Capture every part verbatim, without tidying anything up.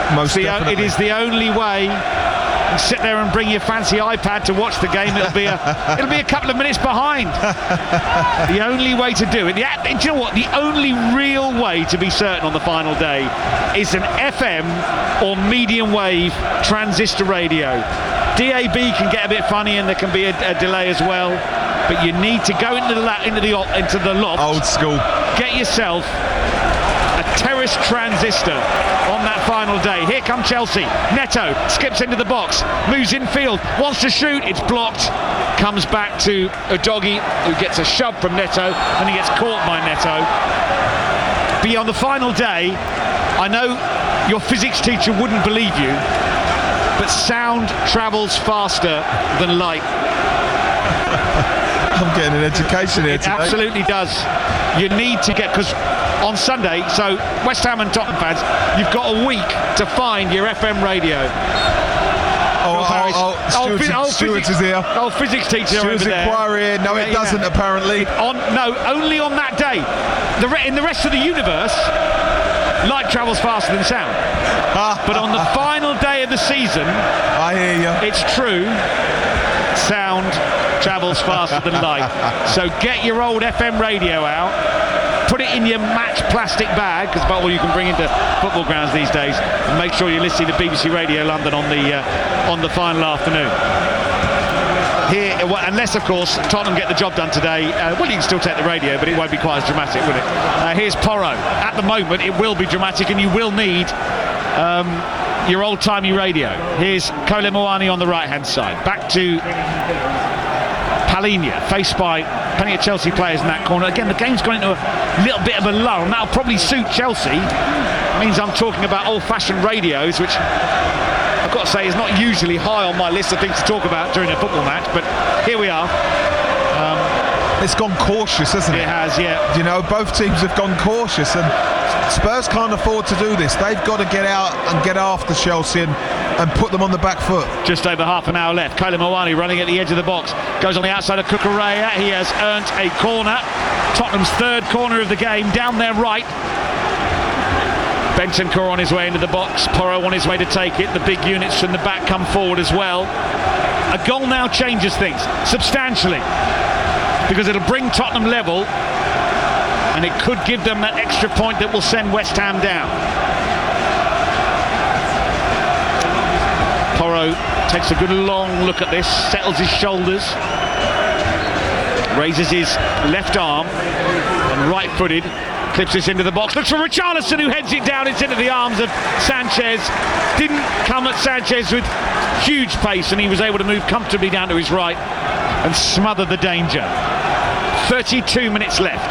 Most the, definitely. It is the only way. You sit there and bring your fancy iPad to watch the game. It'll be a, it'll be a couple of minutes behind. The only way to do it. The, do you know what? The only real way to be certain on the final day is an F M or medium wave transistor radio. D A B can get a bit funny, and there can be a, a delay as well. But you need to go into the la- into the into the loft. Old school. Get yourself a terrace transistor on that final day. Here come Chelsea. Neto skips into the box, moves infield, wants to shoot, it's blocked, comes back to Udogie, who gets a shove from Neto, and he gets caught by Neto. But on the final day, I know your physics teacher wouldn't believe you, but sound travels faster than light. I'm getting an education here It today. absolutely does. You need to get, because on Sunday, so West Ham and Tottenham fans, you've got a week to find your F M radio. Oh, oh, oh, Stuart, phys- oh, Stuart physics, is here. Oh, physics teacher Stuart's over there. inquiry here. No, it Yeah, doesn't, yeah. apparently. On no, only on that day. The re- in the rest of the universe, light travels faster than sound. But on the final day of the season, I hear you. it's true, sound travels faster than light. So get your old F M radio out, put it in your match plastic bag, because about all you can bring into football grounds these days, and make sure you're listening to B B C Radio London on the uh, on the final afternoon. Here, well, unless of course Tottenham get the job done today, uh, well, you can still take the radio, but it won't be quite as dramatic, will it? Uh, here's Porro. At the moment, it will be dramatic, and you will need um, your old-timey radio. Here's Kole Muani on the right-hand side. Back to Palhinha, faced by plenty of Chelsea players in that corner. Again, the game's gone into a little bit of a lull, and that'll probably suit Chelsea. It means I'm talking about old-fashioned radios, which I've got to say is not usually high on my list of things to talk about during a football match, but here we are. Um, it's gone cautious, hasn't it? It has, yeah. You know, both teams have gone cautious, and Spurs can't afford to do this. They've got to get out and get after Chelsea and, and put them on the back foot. Just over half an hour left. Kole Muani running at the edge of the box. Goes on the outside of Cucurella. He has earned a corner. Tottenham's third corner of the game, down their right. Bentancur on his way into the box. Porro on his way to take it. The big units from the back come forward as well. A goal now changes things substantially, because it'll bring Tottenham level, and it could give them that extra point that will send West Ham down. Porro takes a good long look at this, settles his shoulders, raises his left arm, and right-footed clips this into the box, looks for Richarlison, who heads it down. It's into the arms of Sanchez. Didn't come at Sanchez with huge pace, and he was able to move comfortably down to his right and smother the danger. thirty-two minutes left.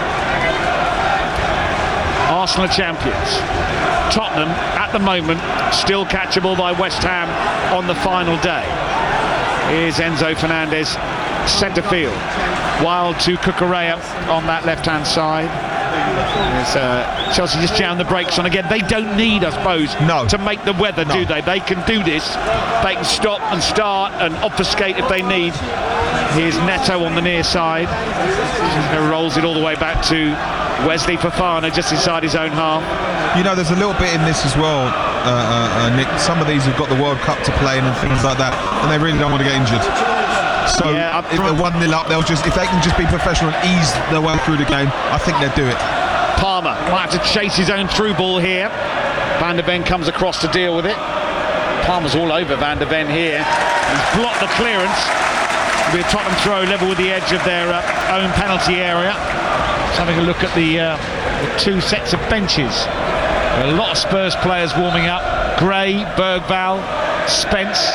Arsenal are champions. Tottenham at the moment still catchable by West Ham on the final day. Here's Enzo Fernandez, centre field. Wild to Cucurella on that left-hand side. There's, uh, Chelsea just jammed the brakes on again. They don't need, I suppose, no. to make the weather, no. do they? They can do this. They can stop and start and obfuscate if they need. Here's Neto on the near side. He rolls it all the way back to Wesley Fofana just inside his own half. You know, there's a little bit in this as well, uh, uh, uh, Nick. Some of these have got the World Cup to play in and things like that, and they really don't want to get injured. So yeah, if they're one nil up, they'll just, if they can just be professional and ease their way through the game, I think they'll do it. Palmer might have to chase his own through ball here. Van der Ven comes across to deal with it. Palmer's all over Van der Ven here. He's blocked the clearance. It'll be a Tottenham throw level with the edge of their uh, own penalty area. Just having a look at the, uh, the two sets of benches. A lot of Spurs players warming up. Gray, Bergvall, Spence.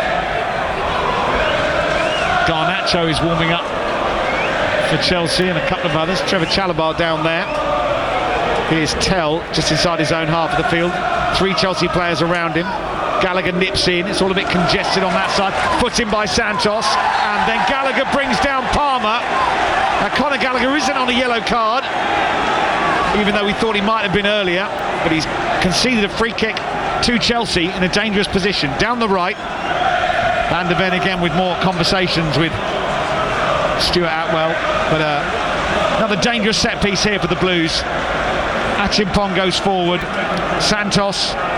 Garnacho is warming up for Chelsea, and a couple of others. Trevor Chalobah down there. Here's Tell just inside his own half of the field. Three Chelsea players around him. Gallagher nips in. It's all a bit congested on that side. Put in by Santos, and then Gallagher brings down Palmer. Now Conor Gallagher isn't on a yellow card, even though we thought he might have been earlier, but he's conceded a free kick to Chelsea in a dangerous position down the right. Van der Ven again with more conversations with Stuart Atwell, but uh, another dangerous set piece here for the Blues. Achimpong goes forward. Santos